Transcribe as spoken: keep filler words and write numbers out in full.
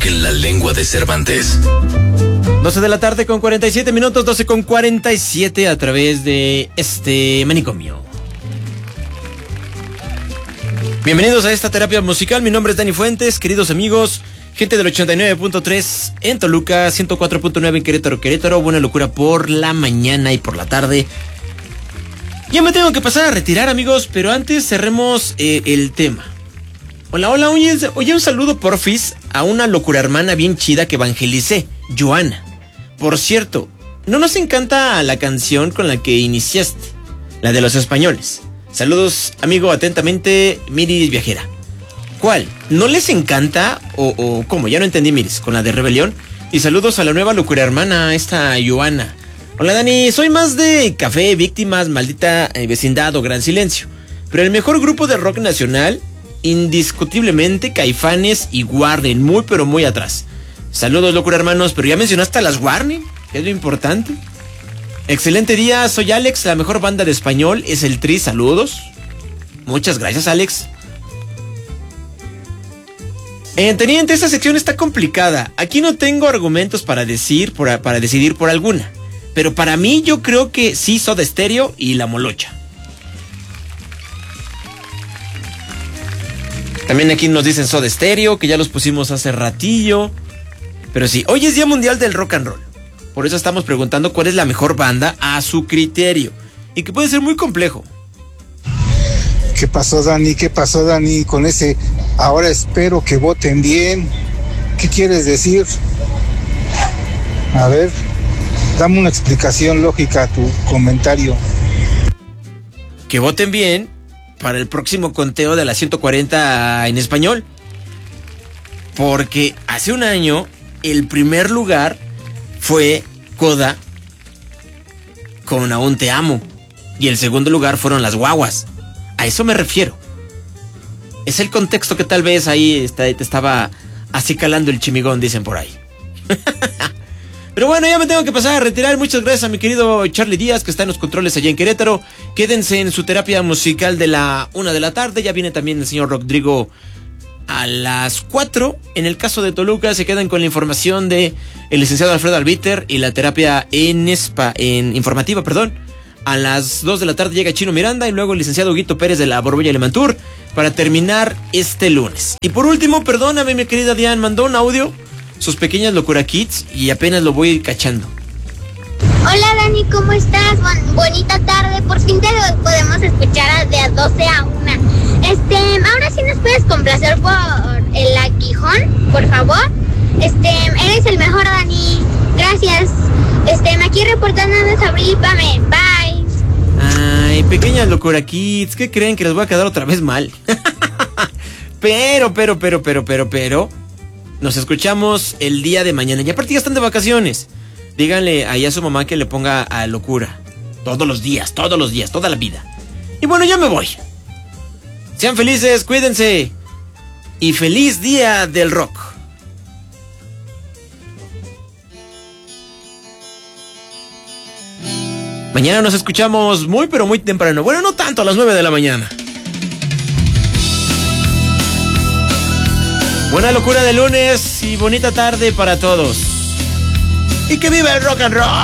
Saquen la lengua de Cervantes. doce de la tarde con cuarenta y siete minutos, doce con cuarenta y siete a través de este manicomio. Bienvenidos a esta terapia musical, mi nombre es Dani Fuentes, queridos amigos, gente del ochenta y nueve punto tres en Toluca, ciento cuatro punto nueve en Querétaro, Querétaro, buena locura por la mañana y por la tarde. Ya me tengo que pasar a retirar, amigos, pero antes cerremos eh, el tema. Hola, hola, oye, oye, un saludo porfis a una locura hermana bien chida que evangelicé, Joana. Por cierto, ¿no nos encanta la canción con la que iniciaste? La de los españoles. Saludos, amigo, atentamente, Miris Viajera. ¿Cuál? ¿No les encanta? O, o ¿cómo? Ya no entendí, Miris, con la de Rebelión. Y saludos a la nueva locura hermana, esta Joana. Hola, Dani, soy más de Café, Víctimas, Maldita eh, Vecindad o Gran Silencio. Pero el mejor grupo de rock nacional, indiscutiblemente, Caifanes y Warning, muy pero muy atrás. Saludos, locura hermanos, pero ya mencionaste a las Warning, que es lo importante. Excelente día, soy Alex, la mejor banda de español es el Tri, saludos. Muchas gracias, Alex. Eh, teniente, esta sección está complicada. Aquí no tengo argumentos para decir, por, para decidir por alguna. Pero para mí yo creo que sí, Soda Stereo y La Molocha. También aquí nos dicen Soda Stereo, que ya los pusimos hace ratillo. Pero sí, hoy es Día Mundial del Rock and Roll. Por eso estamos preguntando cuál es la mejor banda a su criterio. Y que puede ser muy complejo. ¿Qué pasó, Dani? ¿Qué pasó, Dani? Con ese, ahora espero que voten bien. ¿Qué quieres decir? A ver, dame una explicación lógica a tu comentario. Que voten bien para el próximo conteo de la ciento cuarenta en español. Porque hace un año el primer lugar fue Coda con Aún Te Amo. Y el segundo lugar fueron Las Guaguas. A eso me refiero. Es el contexto que tal vez ahí está, te estaba acicalando el chimigón, dicen por ahí. Pero bueno, ya me tengo que pasar a retirar. Muchas gracias a mi querido Charlie Díaz, que está en los controles allá en Querétaro. Quédense en su terapia musical de la una de la tarde. Ya viene también el señor Rodrigo a las cuatro. En el caso de Toluca se quedan con la información de el licenciado Alfredo Albiter y la terapia en, spa, en informativa, perdón. A las dos de la tarde llega Chino Miranda y luego el licenciado Guito Pérez de la Borbolla Elementur para terminar este lunes. Y por último, perdóname, mi querida Diane, mandó un audio, sus pequeñas locura kids, y apenas lo voy a ir cachando. Hola, Dani, ¿cómo estás? Bon- bonita tarde, por fin te podemos escuchar de doce a una. Este, ahora sí nos puedes complacer por el aguijón, por favor. Este, eres el mejor, Dani. Gracias. Este, me aquí reportando de Sabril Pame. Bye. Ay, pequeñas locura kids, ¿qué creen? Que les voy a quedar otra vez mal. Pero, pero, pero, pero, pero, pero nos escuchamos el día de mañana. Y aparte ya están de vacaciones. Díganle ahí a su mamá que le ponga a locura. Todos los días, todos los días, toda la vida. Y bueno, ya me voy. Sean felices, cuídense. Y feliz día del rock. Mañana nos escuchamos muy pero muy temprano. Bueno, no tanto, a las nueve de la mañana. Buena locura de lunes y bonita tarde para todos. Y que viva el rock and roll.